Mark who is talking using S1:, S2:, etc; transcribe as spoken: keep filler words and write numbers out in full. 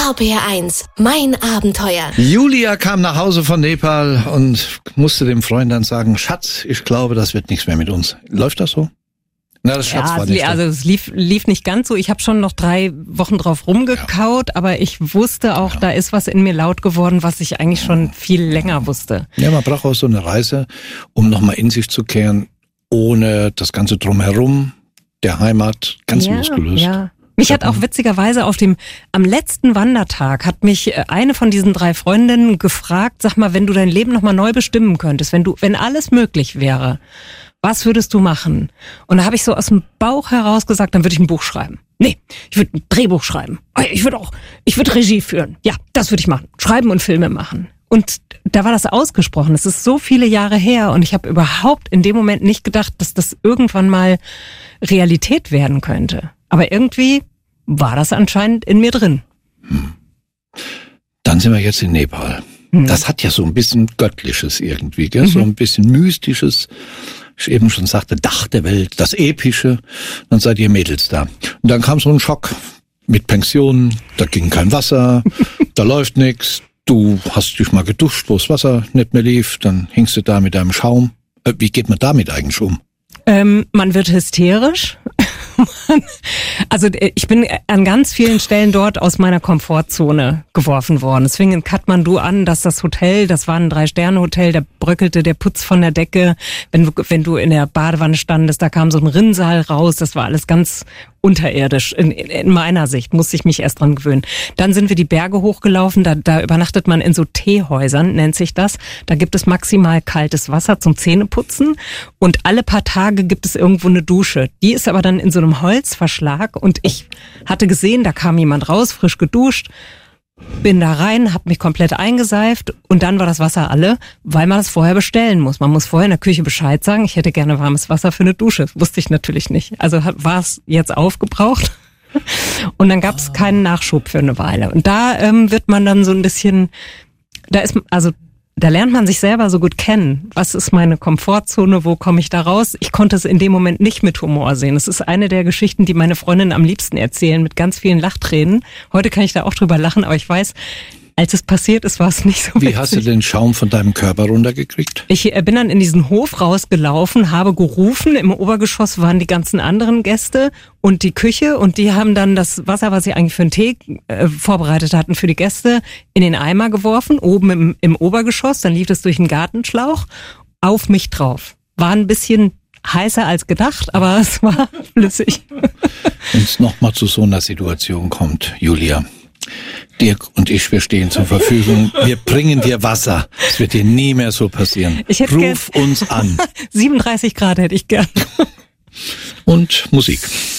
S1: R P R eins, mein Abenteuer.
S2: Julia kam nach Hause von Nepal und musste dem Freund dann sagen, Schatz, ich glaube, das wird nichts mehr mit uns. Läuft das so? Na, das Schatz
S3: ja,
S2: war nicht
S3: also es lief, lief nicht ganz so. Ich habe schon noch drei Wochen drauf rumgekaut, ja. aber ich wusste auch, ja. da ist was in mir laut geworden, was ich eigentlich schon viel länger wusste.
S2: Ja, man braucht auch so eine Reise, um nochmal in sich zu kehren, ohne das Ganze drumherum, der Heimat, ganz
S3: ja,
S2: losgelöst.
S3: Ja. Mich hat auch witzigerweise auf dem, am letzten Wandertag hat mich eine von diesen drei Freundinnen gefragt, sag mal, wenn du dein Leben nochmal neu bestimmen könntest, wenn du, wenn alles möglich wäre, was würdest du machen? Und da habe ich so aus dem Bauch heraus gesagt, dann würde ich ein Buch schreiben. Nee, ich würde ein Drehbuch schreiben. Ich würde auch, ich würde Regie führen. Ja, das würde ich machen. Schreiben und Filme machen. Und da war das ausgesprochen. Es ist so viele Jahre her und ich habe überhaupt in dem Moment nicht gedacht, dass das irgendwann mal Realität werden könnte. Aber irgendwie war das anscheinend in mir drin.
S2: Hm. Dann sind wir jetzt in Nepal. Hm. Das hat ja so ein bisschen Göttliches irgendwie, gell? Mhm. So ein bisschen Mystisches. Ich eben schon sagte, Dach der Welt, das Epische. Dann seid ihr Mädels da. Und dann kam so ein Schock mit Pensionen. Da ging kein Wasser, da läuft nichts. Du hast dich mal geduscht, wo das Wasser nicht mehr lief. Dann hingst du da mit deinem Schaum. Äh, wie geht man damit eigentlich um?
S3: Ähm, man wird hysterisch. Also ich bin an ganz vielen Stellen dort aus meiner Komfortzone geworfen worden. Es fing in Kathmandu an, dass das Hotel, das war ein Drei-Sterne-Hotel, da bröckelte der Putz von der Decke. Wenn du, wenn du in der Badewanne standest, da kam so ein Rinnsal raus. Das war alles ganz unterirdisch. In, in meiner Sicht musste ich mich erst dran gewöhnen. Dann sind wir die Berge hochgelaufen. Da, da übernachtet man in so Teehäusern, nennt sich das. Da gibt es maximal kaltes Wasser zum Zähneputzen. Und alle paar Tage gibt es irgendwo eine Dusche. Die ist aber dann in so einem Holzverschlag. Und ich hatte gesehen, da kam jemand raus, frisch geduscht. Bin da rein, hab mich komplett eingeseift und dann war das Wasser alle, weil man das vorher bestellen muss. Man muss vorher in der Küche Bescheid sagen, ich hätte gerne warmes Wasser für eine Dusche. Das wusste ich natürlich nicht. Also war es jetzt aufgebraucht und dann gab es keinen Nachschub für eine Weile. Und da ähm, wird man dann so ein bisschen, da ist also da lernt man sich selber so gut kennen. Was ist meine Komfortzone? Wo komme ich da raus? Ich konnte es in dem Moment nicht mit Humor sehen. Es ist eine der Geschichten, die meine Freundinnen am liebsten erzählen, mit ganz vielen Lachtränen. Heute kann ich da auch drüber lachen, aber ich weiß, als es passiert ist, war es nicht so witzig.
S2: Wie hast du den Schaum von deinem Körper runtergekriegt?
S3: Ich bin dann in diesen Hof rausgelaufen, habe gerufen. Im Obergeschoss waren die ganzen anderen Gäste und die Küche. Und die haben dann das Wasser, was sie eigentlich für einen Tee äh, vorbereitet hatten für die Gäste, in den Eimer geworfen, oben im, im Obergeschoss. Dann lief es durch einen Gartenschlauch auf mich drauf. War ein bisschen heißer als gedacht, aber es war flüssig.
S2: Wenn es nochmal zu so einer Situation kommt, Julia, Dirk und ich, wir stehen zur Verfügung. Wir bringen dir Wasser. Es wird dir nie mehr so passieren.
S3: Ich hätte
S2: Ruf uns an.
S3: siebenunddreißig Grad hätte ich gern.
S2: Und Musik.